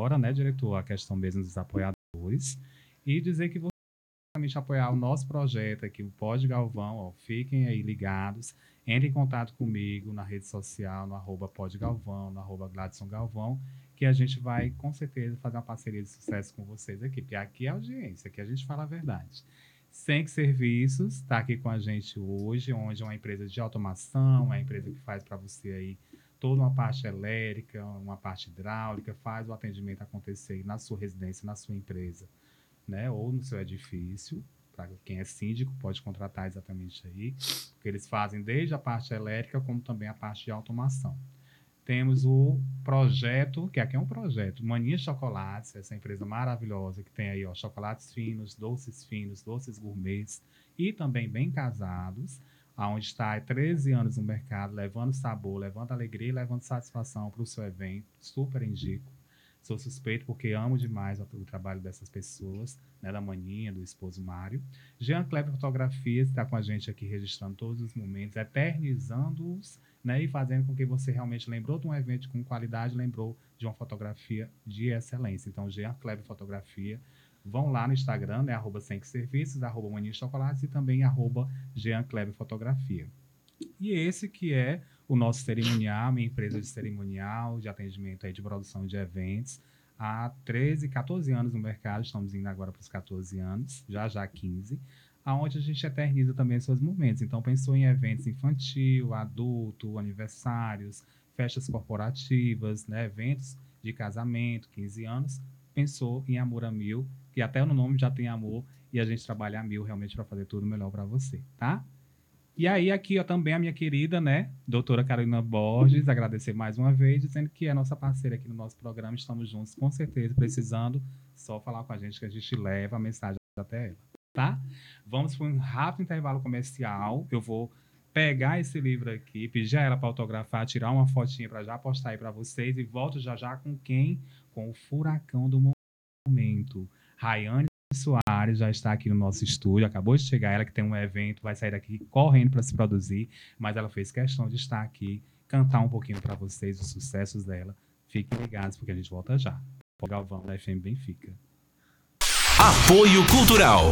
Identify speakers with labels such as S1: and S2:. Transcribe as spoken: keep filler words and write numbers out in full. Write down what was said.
S1: agora, né, diretor, a questão mesmo dos apoiadores, e dizer que você realmente apoiar o nosso projeto aqui, o Pod Galvão, ó, fiquem aí ligados, entre em contato comigo na rede social, no arroba Pod Galvão, no arroba Gladson Galvão, que a gente vai, com certeza, fazer uma parceria de sucesso com vocês aqui, porque aqui é audiência, aqui a gente fala a verdade. Senc Serviços está aqui com a gente hoje, onde é uma empresa de automação, é uma empresa que faz para você aí toda uma parte elétrica, uma parte hidráulica, faz o atendimento acontecer na sua residência, na sua empresa, né, ou no seu edifício. Para quem é síndico, pode contratar exatamente aí, porque eles fazem desde a parte elétrica, como também a parte de automação. Temos o projeto, que aqui é um projeto, Mania Chocolates, essa empresa maravilhosa que tem aí, ó, chocolates finos, doces finos, doces gourmets e também bem casados, aonde está há treze anos no mercado, levando sabor, levando alegria e levando satisfação para o seu evento. Super indico. Sou suspeito porque amo demais o, o trabalho dessas pessoas, né, da Maninha, do esposo Mário. Jean Kleber Fotografias está com a gente aqui registrando todos os momentos, eternizando-os, né, e fazendo com que você realmente lembrou de um evento com qualidade, lembrou de uma fotografia de excelência. Então, Jean Kleber Fotografia, vão lá no Instagram, né, arroba Senc Serviços, arroba Mania Chocolates e também arroba Jean Kleber Fotografia. E esse que é o nosso cerimonial, minha empresa de cerimonial, de atendimento aí de produção de eventos, há treze, quatorze anos no mercado, estamos indo agora para os quatorze anos, já já quinze, aonde a gente eterniza também seus momentos. Então, pensou em eventos infantil, adulto, aniversários, festas corporativas, né, eventos de casamento, quinze anos, pensou em Amor a Mil, que até no nome já tem amor, e a gente trabalha a mil realmente para fazer tudo melhor para você, tá? E aí, aqui ó, também a minha querida, né, doutora Carolina Borges, agradecer mais uma vez, dizendo que é nossa parceira aqui no nosso programa, estamos juntos, com certeza, precisando, só falar com a gente que a gente leva a mensagem até ela, tá? Vamos para um rápido intervalo comercial, eu vou pegar esse livro aqui, pedir a ela para autografar, tirar uma fotinha para já postar aí para vocês e volto já já com quem? Com o furacão do momento, Rayane Soares já está aqui no nosso estúdio, acabou de chegar, ela que tem um evento, vai sair daqui correndo para se produzir, mas ela fez questão de estar aqui, cantar um pouquinho para vocês os sucessos dela. Fiquem ligados, porque a gente volta já. O Galvão da F M Benfica.
S2: Apoio Cultural.